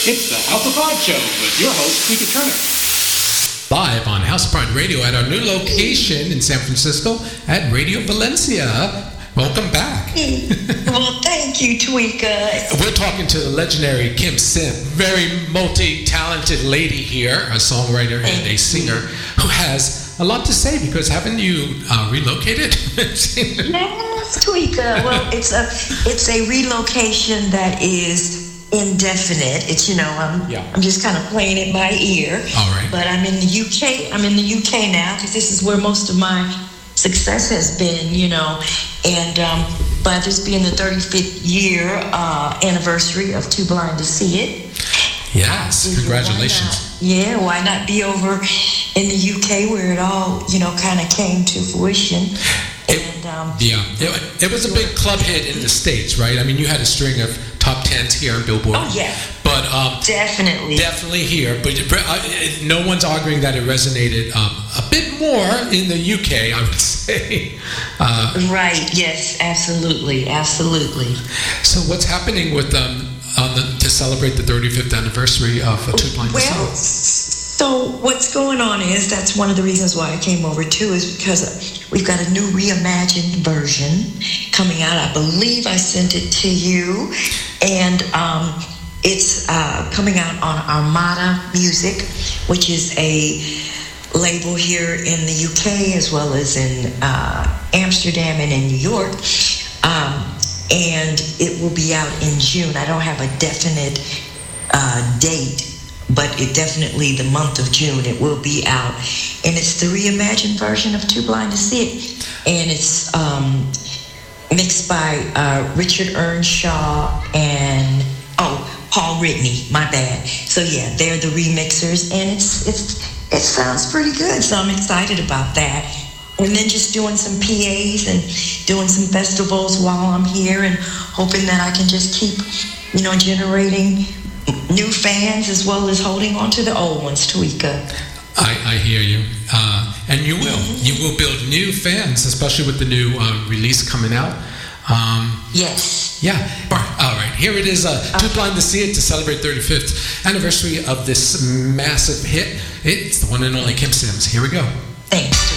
It's the House of Pride Show with your host, Tweeka Turner. Live on House of Pride Radio at our new location in San Francisco at Radio Valencia. Welcome back. Well, thank you, Tweeka. We're talking to the legendary Kim Sim, very multi-talented lady here, a songwriter and a singer who has a lot to say because haven't you relocated? Yes, Tweeka. Well, it's a relocation that is indefinite. It's I'm just kind of playing it by ear. All right. But I'm in the UK. I'm in the UK now because this is where most of my success has been, and by this being the 35th year anniversary of Too Blind to See It. Yes, congratulations. Why not be over in the UK where it all, kind of came to fruition. It was a big club hit in the States, right? I mean, you had a string of top 10s here on Billboard. Oh, yeah. But definitely here. But no one's arguing that it resonated a bit more in the UK, I would say. Right. Yes. Absolutely. So what's happening with to celebrate the 35th anniversary of Too Blind to See It? So what's going on is that's one of the reasons why I came over too is because we've got a new reimagined version coming out. I believe I sent it to you, and it's coming out on Armada Music, which is a label here in the UK as well as in Amsterdam and in New York. And it will be out in June. I don't have a definite date, but it definitely the month of June it will be out. And it's the reimagined version of Too Blind to See It. And it's mixed by Richard Earnshaw and Paul Ritney, my bad. So yeah, they're the remixers, and it sounds pretty good. So I'm excited about that. And then just doing some PAs and doing some festivals while I'm here, and hoping that I can just keep, generating new fans as well as holding on to the old ones, Tweeka. I hear you. And you will. You will build new fans, especially with the new release coming out. Yes. Yeah. All right. Here it is. Too Blind to See It to celebrate 35th anniversary of this massive hit. It's the one and only Kim Sims. Here we go. Thanks.